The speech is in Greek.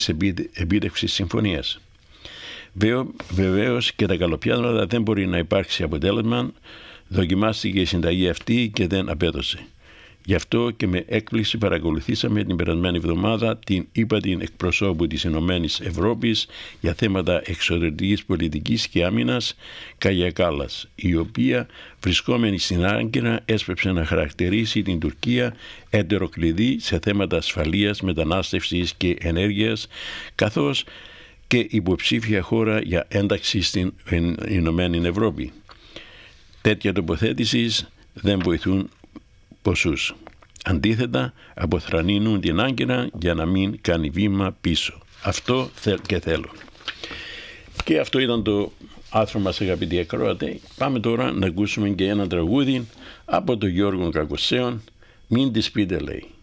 επίτευξης συμφωνίας. Βεβαίως και τα καλοπιάσματα δεν μπορεί να υπάρξει αποτέλεσμα. Δοκιμάστηκε η συνταγή αυτή και δεν απέδωσε. Γι' αυτό και με έκπληξη παρακολουθήσαμε την περασμένη εβδομάδα την ύπατη εκπροσώπου της Ηνωμένης Ευρώπης για θέματα εξωτερικής πολιτικής και άμυνας, Κάγια Κάλλας, η οποία βρισκόμενη στην Άγκυρα έσπευσε να χαρακτηρίσει την Τουρκία έντερο κλειδί σε θέματα ασφαλείας, μετανάστευσης και ενέργειας, καθώς και υποψήφια χώρα για ένταξη στην Ηνωμένη Ευρώπη. Τέτοια τοποθέτηση δεν βοηθούν ποσούς. Αντίθετα, αποθρανίνουν την Άγκυρα για να μην κάνει βήμα πίσω. Αυτό και θέλω. Και αυτό ήταν το άρθρο μας, αγαπητοί ακροατέ. Πάμε τώρα να ακούσουμε και ένα τραγούδι από τον Γιώργο Κακοσέων. Μην της πείτε, λέει.